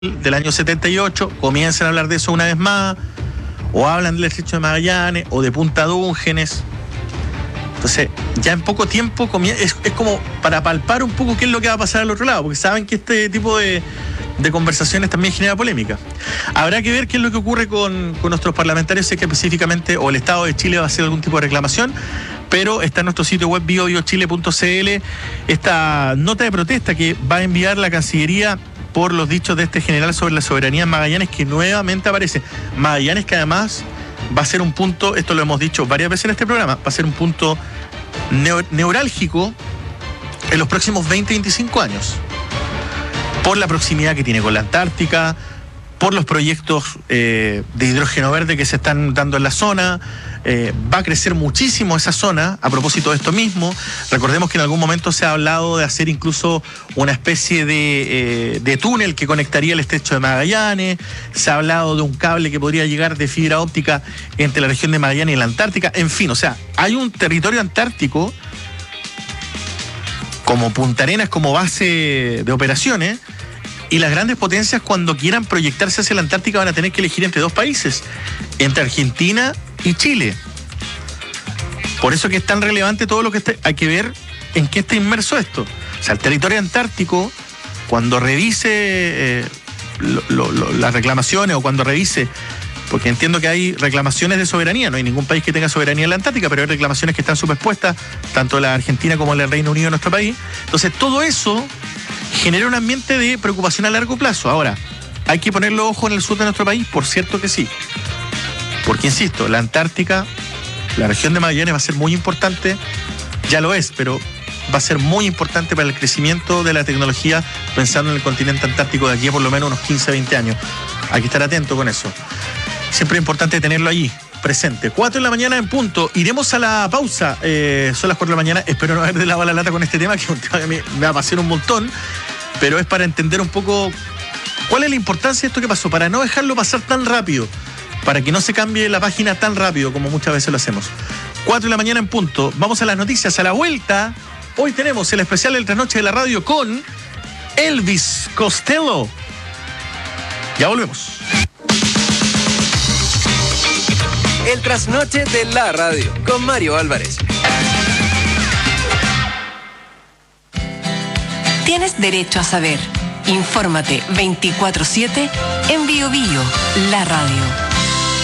del año 78, comienzan a hablar de eso una vez más, o hablan del estrecho de Magallanes, o de Punta Dúngenes. Entonces, ya en poco tiempo es como para palpar un poco qué es lo que va a pasar al otro lado, porque saben que este tipo de conversaciones también genera polémica. Habrá que ver qué es lo que ocurre con nuestros parlamentarios, si es que específicamente, o el Estado de Chile va a hacer algún tipo de reclamación, pero está en nuestro sitio web biobiochile.cl esta nota de protesta que va a enviar la Cancillería por los dichos de este general sobre la soberanía en Magallanes, que nuevamente aparece. Magallanes, que además va a ser un punto, esto lo hemos dicho varias veces en este programa, va a ser un punto neurálgico en los próximos 20-25 años. Por la proximidad que tiene con la Antártica, por los proyectos de hidrógeno verde que se están dando en la zona. Va a crecer muchísimo esa zona a propósito de esto mismo. Recordemos que en algún momento se ha hablado de hacer incluso una especie de túnel que conectaría el estrecho de Magallanes. Se ha hablado de un cable que podría llegar de fibra óptica entre la región de Magallanes y la Antártica. En fin, o sea, hay un territorio antártico como Punta Arenas, como base de operaciones. Y las grandes potencias, cuando quieran proyectarse hacia la Antártica, van a tener que elegir entre dos países, entre Argentina y Chile. Por eso que es tan relevante todo lo que hay que ver en qué está inmerso esto. O sea, el territorio antártico, cuando revise las reclamaciones, o cuando revise, porque entiendo que hay reclamaciones de soberanía, no hay ningún país que tenga soberanía en la Antártica, pero hay reclamaciones que están superpuestas, tanto la Argentina como el Reino Unido en nuestro país. Entonces, todo eso genera un ambiente de preocupación a largo plazo. Ahora, ¿hay que poner los ojos en el sur de nuestro país? Por cierto que sí. Porque, insisto, la Antártica, la región de Magallanes va a ser muy importante, ya lo es, pero va a ser muy importante para el crecimiento de la tecnología, pensando en el continente antártico de aquí a por lo menos unos 15-20 años. Hay que estar atento con eso. Siempre es importante tenerlo allí, presente. 4 de la mañana en punto. Iremos a la pausa. Son las 4 de la mañana. Espero no haber de lado la lata con este tema, que es un tema que me apasiona un montón, pero es para entender un poco cuál es la importancia de esto que pasó, para no dejarlo pasar tan rápido, para que no se cambie la página tan rápido como muchas veces lo hacemos. 4 de la mañana en punto. Vamos a las noticias. A la vuelta, hoy tenemos el especial del Trasnoche de la Radio con Elvis Costello. Ya volvemos. El Trasnoche de la Radio con Mario Álvarez. Tienes derecho a saber. Infórmate 24/7 en Bio Bio, la radio.